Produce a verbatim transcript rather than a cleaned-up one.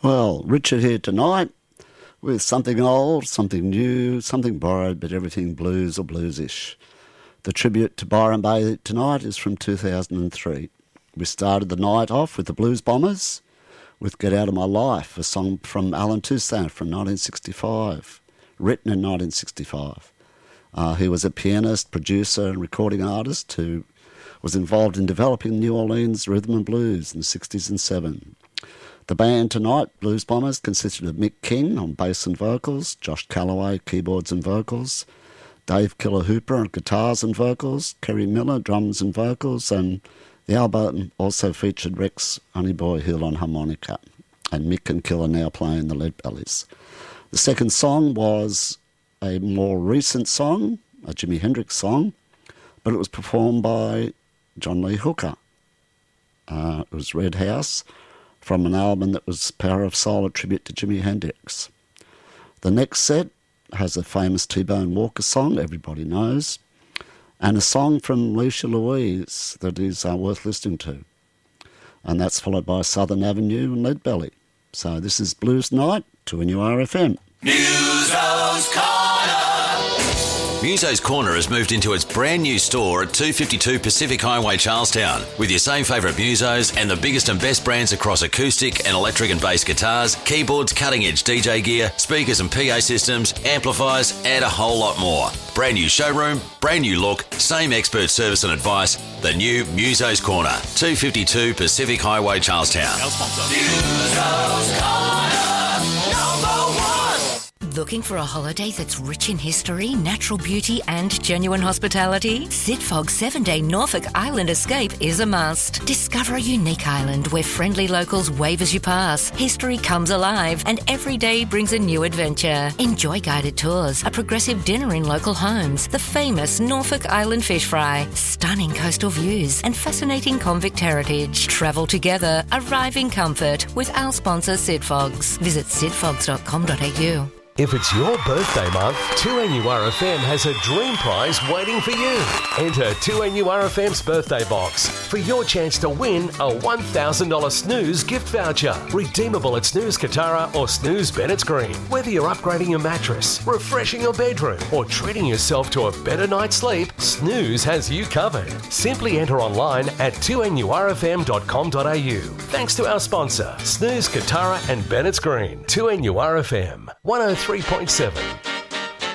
Well, Richard here tonight with something old, something new, something borrowed, but everything blues or bluesish. The tribute to Byron Bay tonight is from two thousand three. We started the night off with the Blues Bombers with Get Out of My Life, a song from Alan Toussaint from nineteen sixty-five, written in nineteen sixty-five. Uh, he was a pianist, producer and recording artist who was involved in developing New Orleans rhythm and blues in the sixties and seventies. The band tonight, Blues Bombers, consisted of Mick King on bass and vocals, Josh Calloway, keyboards and vocals, Dave Killer Hooper on guitars and vocals, Kerry Miller, drums and vocals, and the album also featured Rex Honeyboy Hill on harmonica, and Mick and Killer now playing the Lead Bellies. The second song was a more recent song, a Jimi Hendrix song, but it was performed by John Lee Hooker. Uh, it was Red House, from an album that was Power of Soul, a tribute to Jimi Hendrix. The next set has a famous T-Bone Walker song everybody knows, and a song from Leisha Louise that is uh, worth listening to. And that's followed by Southern Avenue and Lead Belly. So this is Blues Night, two N U R F M. Muso's Corner. Muso's Corner has moved into its brand new store at two fifty-two Pacific Highway, Charlestown, with your same favourite Musos and the biggest and best brands across acoustic and electric and bass guitars, keyboards, cutting-edge D J gear, speakers and P A systems, amplifiers, and a whole lot more. Brand new showroom, brand new look, same expert service and advice. The new Muso's Corner, two fifty-two Pacific Highway, Charlestown. Muso's Corner, number one. Looking for a holiday that's rich in history, natural beauty and genuine hospitality? Sidfog's seven-day Norfolk Island escape is a must. Discover a unique island where friendly locals wave as you pass. History comes alive and every day brings a new adventure. Enjoy guided tours, a progressive dinner in local homes, the famous Norfolk Island fish fry, stunning coastal views and fascinating convict heritage. Travel together, arrive in comfort with our sponsor Sidfogs. Visit sidfogs dot com dot a u. If it's your birthday month, two N U R F M has a dream prize waiting for you. Enter two N U R F M's birthday box for your chance to win a one thousand dollars Snooze gift voucher. Redeemable at Snooze Katara or Snooze Bennett's Green. Whether you're upgrading your mattress, refreshing your bedroom, or treating yourself to a better night's sleep, Snooze has you covered. Simply enter online at two N U R F M dot com dot a u. Thanks to our sponsor, Snooze Katara and Bennett's Green. two N U R F M one oh three point seven.